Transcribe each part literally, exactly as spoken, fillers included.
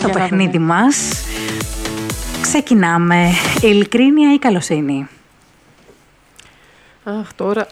στο παιχνίδι μας. Ξεκινάμε. Ειλικρίνεια ή καλοσύνη? Αχ, τώρα.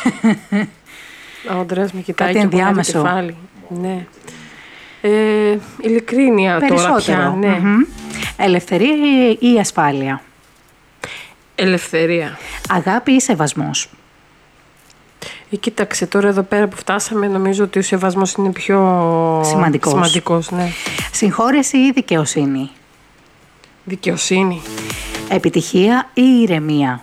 Ο Ανδρέας με κοιτάει Κάτι και ενδιάμεσο. το κεφάλι. Ναι. Ε, ειλικρίνεια Περισσότερο. τώρα πια, ναι. Mm-hmm. Ελευθερία ή ασφάλεια? Ελευθερία. Αγάπη ή σεβασμός? Ε, κοίταξε, τώρα εδώ πέρα που φτάσαμε, νομίζω ότι ο σεβασμός είναι πιο σημαντικός. σημαντικός, ναι. Συγχώρεση ή δικαιοσύνη? Δικαιοσύνη. Επιτυχία ή ηρεμία?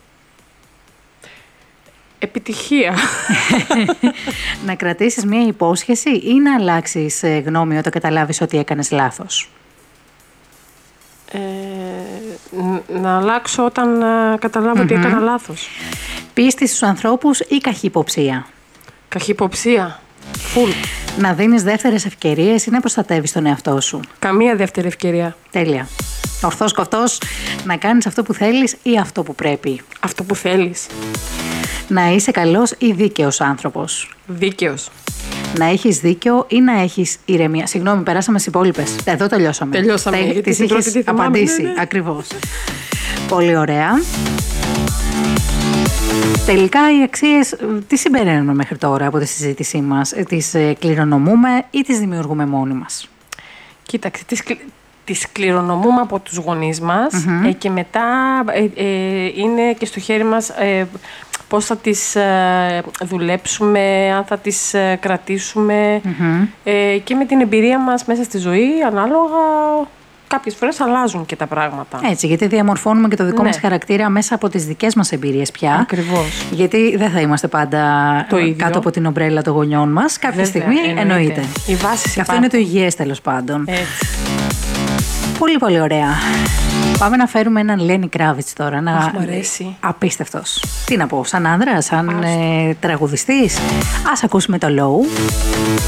Επιτυχία. Να κρατήσεις μια υπόσχεση ή να αλλάξεις γνώμη όταν καταλάβεις ότι έκανες λάθος? Ε, να αλλάξω όταν α, καταλάβω mm-hmm. ότι έκανα λάθος. Πίστη στους ανθρώπους ή καχυποψία? Καχυποψία. Φουλ. Να δίνεις δεύτερες ευκαιρίες ή να προστατεύεις τον εαυτό σου? Καμία δεύτερη ευκαιρία. Τέλεια. Ορθός κοφτός, να κάνεις αυτό που θέλεις ή αυτό που πρέπει? Αυτό που θέλεις. Να είσαι καλός ή δίκαιος άνθρωπος? Δίκαιος. Να έχεις δίκιο ή να έχεις ηρεμία? Συγγνώμη, περάσαμε στις υπόλοιπες. Εδώ τελειώσαμε. Τελειώσαμε. Τε, γιατί τις την είχες πρώτη τη θυμάμαι, απαντήσει. Ναι, ναι. Ακριβώς. Πολύ ωραία. Τελικά οι αξίες τι συμπεραίνουμε μέχρι τώρα από τη συζήτησή μας? Τις κληρονομούμε ή τις δημιουργούμε μόνοι μας? Κοίταξε, τις, τις κληρονομούμε από τους γονείς μας mm-hmm. ε, και μετά ε, ε, είναι και στο χέρι μας ε, πώς θα τις ε, δουλέψουμε, αν θα τις ε, κρατήσουμε mm-hmm. ε, και με την εμπειρία μας μέσα στη ζωή ανάλογα. Κάποιες φορές αλλάζουν και τα πράγματα. Έτσι, γιατί διαμορφώνουμε και το δικό ναι. μας χαρακτήρα μέσα από τις δικές μας εμπειρίες πια. Ακριβώς. Γιατί δεν θα είμαστε πάντα το κάτω από την ομπρέλα των γονιών μας. Κάποια Βέβαια, στιγμή εννοείται. εννοείται. Η βάση και αυτό είναι το υγιές τέλος πάντων. Έτσι. Πολύ πολύ ωραία. Πάμε να φέρουμε έναν Λένι Κράβιτς τώρα. Να... Αχ, μου αρέσει. Απίστευτος. Τι να πω, σαν άνδρα, σαν ε, τραγουδιστής. Ας ακούσουμε το Low.